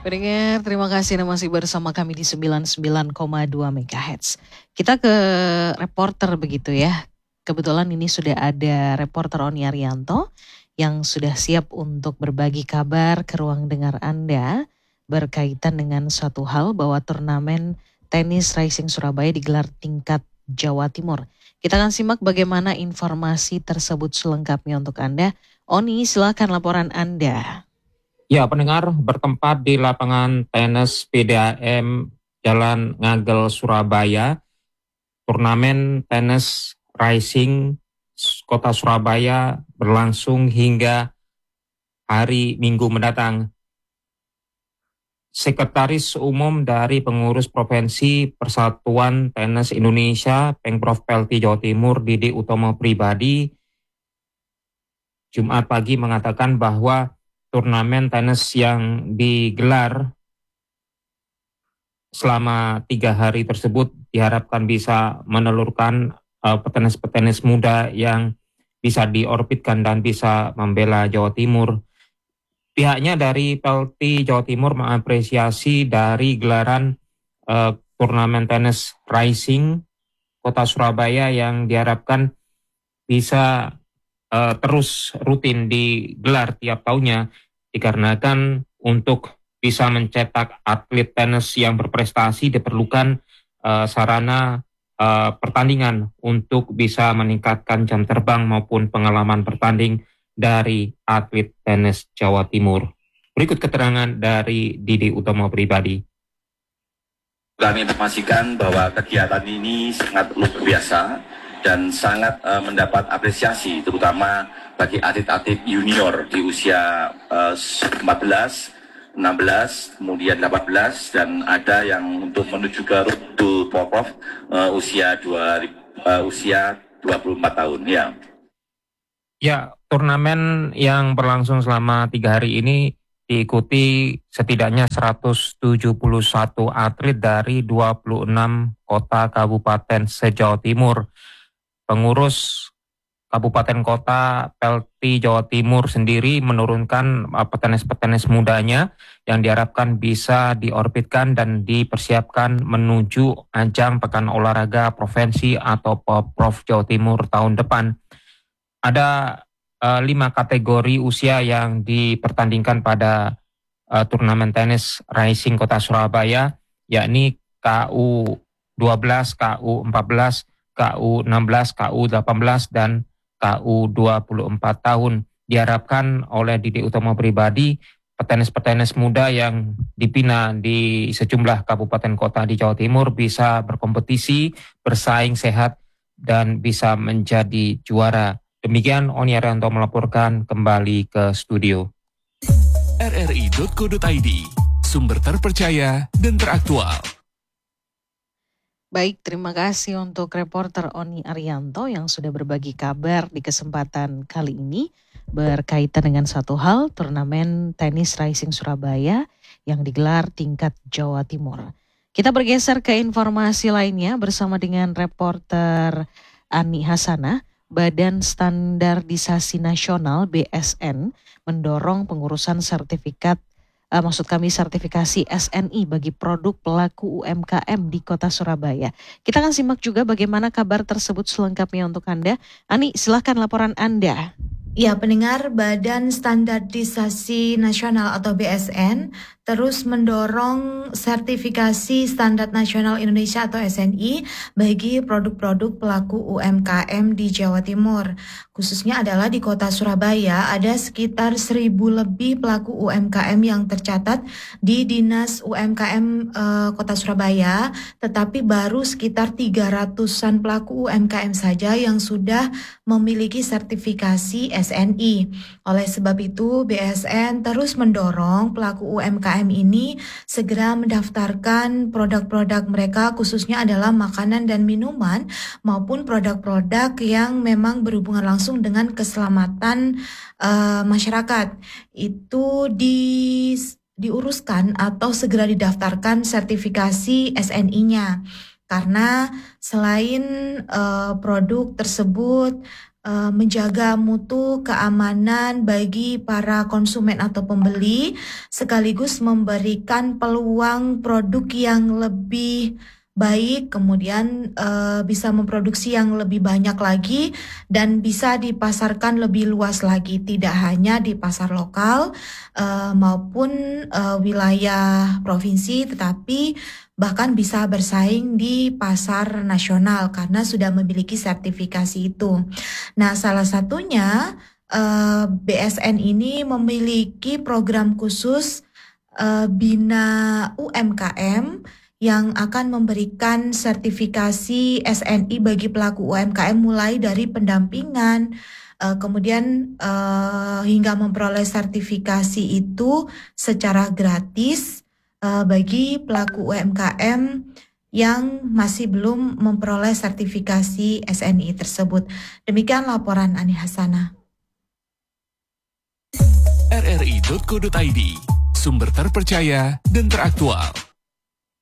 Pendengar, terima kasih Anda masih bersama kami di 99,2 MHz. Kita ke reporter begitu ya. Kebetulan ini sudah ada reporter Oni Arianto yang sudah siap untuk berbagi kabar ke ruang dengar Anda berkaitan dengan suatu hal bahwa turnamen tenis Rising Surabaya digelar tingkat Jawa Timur. Kita akan simak bagaimana informasi tersebut selengkapnya untuk Anda. Oni, silakan laporan Anda. Ya, pendengar, bertempat di lapangan tenis PDAM Jalan Ngagel, Surabaya, turnamen tenis Rising Kota Surabaya berlangsung hingga hari Minggu mendatang. Sekretaris Umum dari Pengurus Provinsi Persatuan Tenis Indonesia, Pengprov PLT Jawa Timur, Didi Utomo Pribadi, Jumat pagi mengatakan bahwa turnamen tenis yang digelar selama 3 hari tersebut diharapkan bisa menelurkan petenis-petenis muda yang bisa diorbitkan dan bisa membela Jawa Timur. Pihaknya dari PLT Jawa Timur mengapresiasi dari gelaran turnamen tenis Rising Kota Surabaya yang diharapkan bisa terus rutin digelar tiap tahunnya, dikarenakan untuk bisa mencetak atlet tenis yang berprestasi diperlukan sarana pertandingan untuk bisa meningkatkan jam terbang maupun pengalaman bertanding dari atlet tenis Jawa Timur. Berikut keterangan dari Didi Utomo Pribadi. Kami informasikan bahwa kegiatan ini sangat luar biasa dan sangat mendapat apresiasi, terutama bagi atlet-atlet junior di usia 14, 16, kemudian 18, dan ada yang untuk menuju ke Rudul Poprov usia 24 tahun. Ya, turnamen yang berlangsung selama 3 hari ini diikuti setidaknya 171 atlet dari 26 kota kabupaten se-Jawa Timur. Pengurus Kabupaten Kota PLT Jawa Timur sendiri menurunkan petenis-petenis mudanya yang diharapkan bisa diorbitkan dan dipersiapkan menuju ajang Pekan Olahraga Provinsi atau Pemprov Jawa Timur tahun depan. Ada 5 kategori usia yang dipertandingkan pada turnamen tenis Rising Kota Surabaya, yakni KU 12, KU 14, KU 16, KU 18, dan KU 24 tahun. Diharapkan oleh Didi Utomo Pribadi, petenis-petenis muda yang dibina di sejumlah kabupaten kota di Jawa Timur bisa berkompetisi, bersaing sehat, dan bisa menjadi juara. Demikian Oni Arianto melaporkan, kembali ke studio. rri.co.id, sumber terpercaya dan teraktual. Baik, terima kasih untuk reporter Oni Arianto yang sudah berbagi kabar di kesempatan kali ini berkaitan dengan satu hal, turnamen tenis Rising Surabaya yang digelar tingkat Jawa Timur. Kita bergeser ke informasi lainnya bersama dengan reporter Ani Hasanah. Badan Standarisasi Nasional BSN mendorong pengurusan sertifikasi SNI bagi produk pelaku UMKM di Kota Surabaya. Kita akan simak juga bagaimana kabar tersebut selengkapnya untuk Anda. Ani, silakan laporan Anda. Ya, pendengar, Badan Standarisasi Nasional atau BSN terus mendorong sertifikasi Standar Nasional Indonesia atau SNI bagi produk-produk pelaku UMKM di Jawa Timur. Khususnya adalah di Kota Surabaya ada sekitar 1.000 lebih pelaku UMKM yang tercatat di Dinas UMKM Kota Surabaya, tetapi baru sekitar 300-an pelaku UMKM saja yang sudah memiliki sertifikasi SNI. Oleh sebab itu, BSN terus mendorong pelaku UMKM ini segera mendaftarkan produk-produk mereka, khususnya adalah makanan dan minuman maupun produk-produk yang memang berhubungan langsung dengan keselamatan masyarakat. Itu diuruskan atau segera didaftarkan sertifikasi SNI-nya. Karena selain produk tersebut menjaga mutu keamanan bagi para konsumen atau pembeli, sekaligus memberikan peluang produk yang lebih baik, kemudian bisa memproduksi yang lebih banyak lagi dan bisa dipasarkan lebih luas lagi, tidak hanya di pasar lokal maupun wilayah provinsi, tetapi bahkan bisa bersaing di pasar nasional karena sudah memiliki sertifikasi itu. Nah, salah satunya BSN ini memiliki program khusus Bina UMKM yang akan memberikan sertifikasi SNI bagi pelaku UMKM mulai dari pendampingan, kemudian hingga memperoleh sertifikasi itu secara gratis bagi pelaku UMKM yang masih belum memperoleh sertifikasi SNI tersebut. Demikian laporan Ani Hasanah. rri.co.id, sumber terpercaya dan teraktual.